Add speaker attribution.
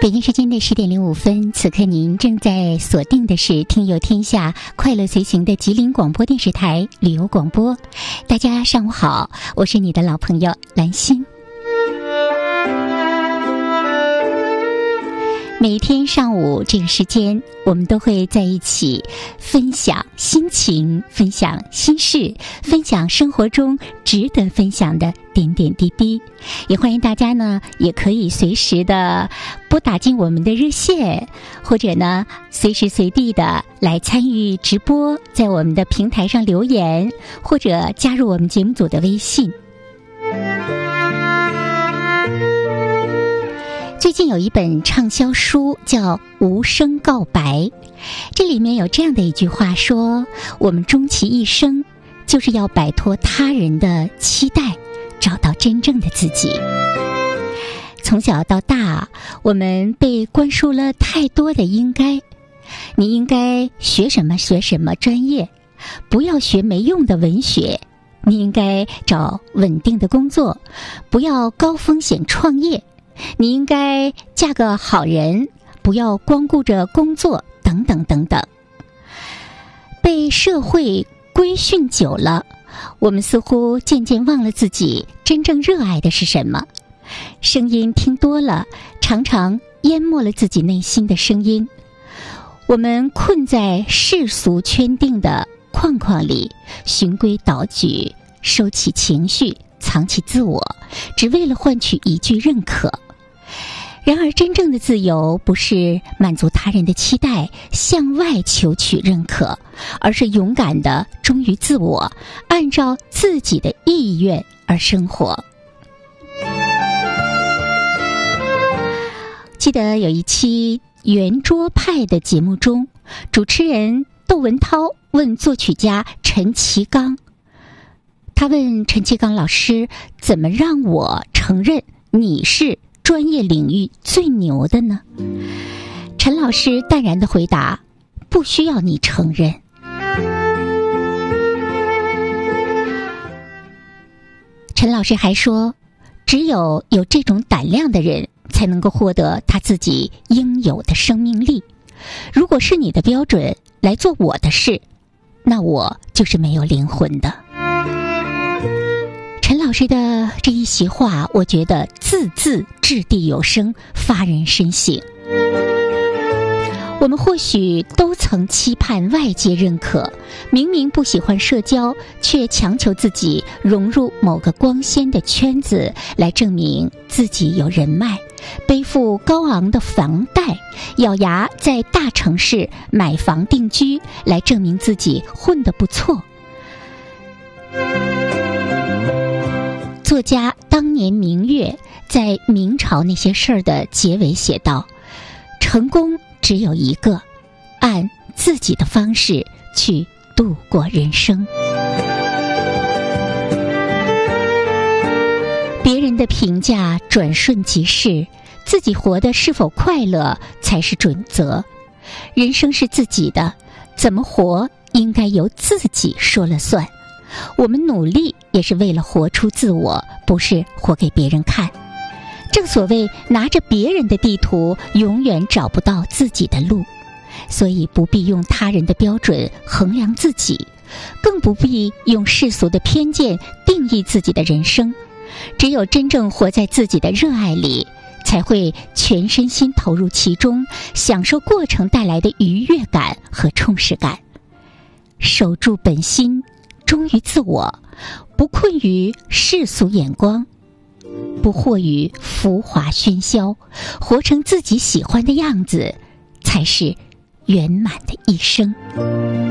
Speaker 1: 北京时间的10点05分，此刻您正在锁定的是听友天下快乐随行的吉林广播电视台旅游广播。大家上午好，我是你的老朋友兰心。每天上午这个时间，我们都会在一起分享心情，分享心事，分享生活中值得分享的点点滴滴。也欢迎大家呢，也可以随时的拨打进我们的热线，或者呢随时随地的来参与直播，在我们的平台上留言，或者加入我们节目组的微信。最近有一本畅销书叫《无声告白》，这里面有这样的一句话说，我们终其一生就是要摆脱他人的期待，找到真正的自己。从小到大，我们被灌输了太多的应该，你应该学什么学什么专业，不要学没用的文学，你应该找稳定的工作，不要高风险创业，你应该嫁个好人，不要光顾着工作，等等等等。被社会规训久了，我们似乎渐渐忘了自己真正热爱的是什么。声音听多了，常常淹没了自己内心的声音。我们困在世俗圈定的框框里，循规蹈矩，收起情绪，藏起自我，只为了换取一句认可。然而真正的自由不是满足他人的期待，向外求取认可，而是勇敢地忠于自我，按照自己的意愿而生活。记得有一期圆桌派的节目中，主持人窦文涛问作曲家陈其刚，他问陈其刚老师，怎么让我承认你是专业领域最牛的呢？陈老师淡然地回答，不需要你承认。陈老师还说，只有这种胆量的人才能够获得他自己应有的生命力。如果是你的标准来做我的事，那我就是没有灵魂的。陈老师的这一席话，我觉得字字掷地有声，发人深省。我们或许都曾期盼外界认可，明明不喜欢社交，却强求自己融入某个光鲜的圈子，来证明自己有人脉，背负高昂的房贷，咬牙在大城市买房定居，来证明自己混得不错。作家当年明月在《明朝那些事儿》的结尾写道，成功只有一个，按自己的方式去度过人生。别人的评价转瞬即逝，自己活得是否快乐才是准则。人生是自己的，怎么活应该由自己说了算。我们努力也是为了活出自我，不是活给别人看。正所谓拿着别人的地图，永远找不到自己的路。所以不必用他人的标准衡量自己，更不必用世俗的偏见定义自己的人生。只有真正活在自己的热爱里，才会全身心投入其中，享受过程带来的愉悦感和充实感。守住本心，忠于自我，不困于世俗眼光，不惑于浮华喧嚣，活成自己喜欢的样子，才是圆满的一生。